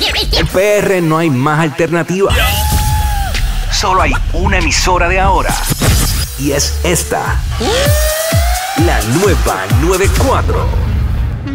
En PR no hay más alternativa. Solo hay una emisora de ahora. Y es esta. La nueva 94.